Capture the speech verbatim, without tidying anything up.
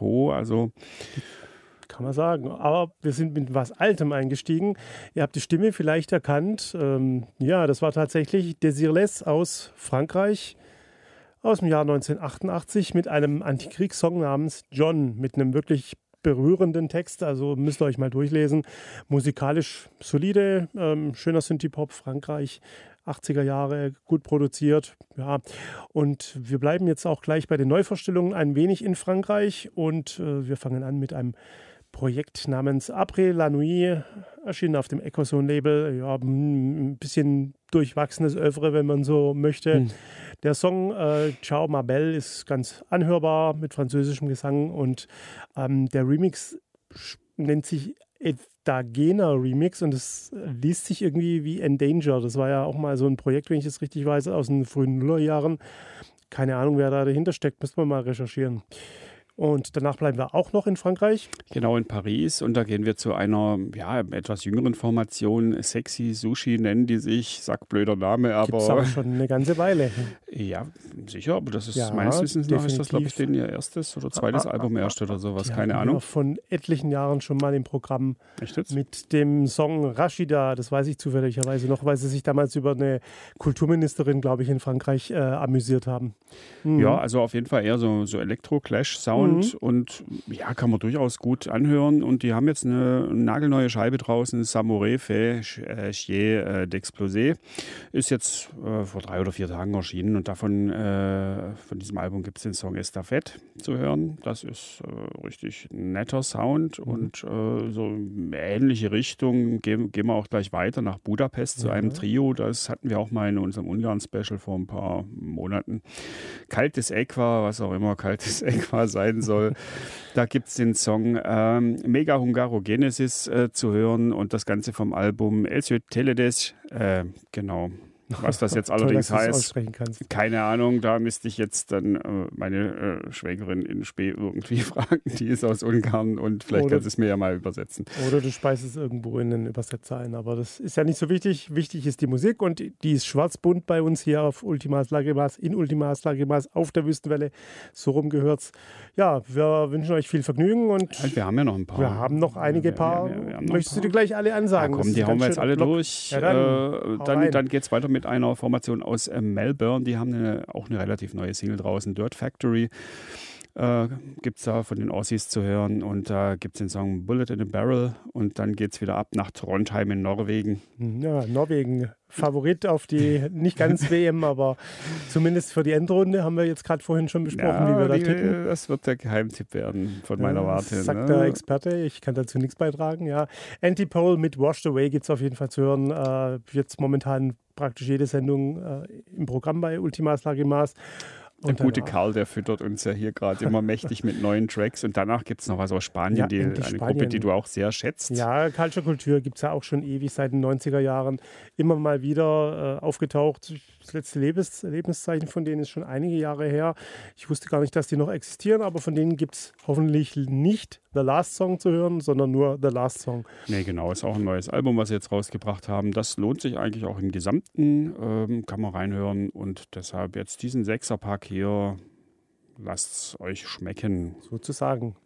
Co. Also kann man sagen. Aber wir sind mit was Altem eingestiegen. Ihr habt die Stimme vielleicht erkannt. Ähm, ja, das war tatsächlich Désirless aus Frankreich aus dem Jahr neunzehnhundertachtundachtzig mit einem Antikriegssong namens John, mit einem wirklich berührenden Text. Also müsst ihr euch mal durchlesen. Musikalisch solide, ähm, schöner Synthie-Pop, Frankreich, achtziger Jahre, gut produziert. Ja, und wir bleiben jetzt auch gleich bei den Neuvorstellungen ein wenig in Frankreich und äh, wir fangen an mit einem Projekt namens Après la Nuit, erschienen auf dem Ecozone-Label. Ja, ein bisschen durchwachsenes Oeuvre, wenn man so möchte. Hm. Der Song äh, Ciao ma belle ist ganz anhörbar mit französischem Gesang und ähm, der Remix nennt sich Edagena Remix und es liest sich irgendwie wie Endanger. Das war ja auch mal so ein Projekt, wenn ich das richtig weiß, aus den frühen Nullerjahren. Keine Ahnung, wer da dahinter steckt, müsste man mal recherchieren. Und danach bleiben wir auch noch in Frankreich. Genau, in Paris. Und da gehen wir zu einer ja, etwas jüngeren Formation. Sexy Sushi nennen die sich. Sag blöder Name, aber... Gibt's aber schon eine ganze Weile. Ja, sicher. Aber das ist ja, meines Wissens nach, ist das, glaube ich, definitiv. denen ihr erstes oder zweites Ah, Album ah, erst oder sowas. Die Keine hatten Ahnung. wir von etlichen Jahren schon mal im Programm. Echt jetzt? Mit dem Song Rashida. Das weiß ich zufälligerweise noch, weil sie sich damals über eine Kulturministerin, glaube ich, in Frankreich äh, amüsiert haben. Mhm. Ja, also auf jeden Fall eher so, so Elektro-Clash-Sound Mhm. und ja, kann man durchaus gut anhören. Und die haben jetzt eine nagelneue Scheibe draußen, Samouraï fait chier äh, d'exploser. Ist jetzt äh, vor drei oder vier Tagen erschienen und davon, äh, von diesem Album gibt es den Song Estafette zu hören. Das ist äh, richtig netter Sound Mhm. und äh, so eine ähnliche Richtung. Gehen, gehen wir auch gleich weiter nach Budapest zu Ja. einem Trio. Das hatten wir auch mal in unserem Ungarn-Special vor ein paar Monaten. Kaltes Equa, was auch immer Kaltes Equa sein soll. Da gibt es den Song ähm, Mega Hungaro Genesis äh, zu hören und das Ganze vom Album El Sud Teledes. Äh, genau. Was das jetzt allerdings Toll, dass du es heißt, aussprechen kannst. keine Ahnung. Da müsste ich jetzt dann äh, meine äh, Schwägerin in Spee irgendwie fragen. Die ist aus Ungarn und vielleicht Oder- kann sie es mir ja mal übersetzen. Oder du speist es irgendwo in den Übersetzer ein. Aber das ist ja nicht so wichtig. Wichtig ist die Musik und die ist schwarz-bunt bei uns hier auf Ultimas Lagrimas, in Ultimas Lagrimas auf der Wüstenwelle. So rum gehört's. Ja, wir wünschen euch viel Vergnügen und Halt, wir haben ja noch ein paar. wir haben noch einige Wir- paar. wir- wir haben noch ein Möchtest du paar. dir gleich alle Ja, ansagen? Das komm, ist die ein hauen wir ganz jetzt alle schöner Block. durch. Ja, dann, äh, hau dann rein. dann geht es weiter mit einer Formation aus äh, Melbourne. Die haben eine, auch eine relativ neue Single draußen, Dirt Factory. Äh, gibt es da von den Aussies zu hören. Und da gibt es den Song Bullet in a Barrel. Und dann geht es wieder ab nach Trondheim in Norwegen. Ja, Norwegen, Favorit auf die, nicht ganz W M, aber zumindest für die Endrunde haben wir jetzt gerade vorhin schon besprochen, wie wir da die, tippen. das wird der Geheimtipp werden von meiner Ja, Warte. sagt ne? der Experte, ich kann dazu nichts beitragen. Ja. Antipole mit Washed Away gibt es auf jeden Fall zu hören. Äh, jetzt momentan praktisch jede Sendung äh, im Programm bei Ultimas Lagrimas. Der Und gute danach- Karl, der füttert uns ja hier gerade immer mächtig mit neuen Tracks. Und danach gibt es noch was aus Spanien, Ja, die, eine endlich Gruppe, Spanien. die du auch sehr schätzt. Ja, Culture Kultur gibt es ja auch schon ewig, seit den neunziger Jahren immer mal wieder äh, aufgetaucht. Das letzte Lebens Lebenszeichen von denen ist schon einige Jahre her. Ich wusste gar nicht, dass die noch existieren, aber von denen gibt es hoffentlich nicht The Last Song zu hören, sondern nur The Last Song. Nee, genau, ist auch ein neues Album, was sie jetzt rausgebracht haben. Das lohnt sich eigentlich auch im Gesamten, ähm, kann man reinhören. Und deshalb jetzt diesen Sechserpack hier, lasst es euch schmecken. Sozusagen.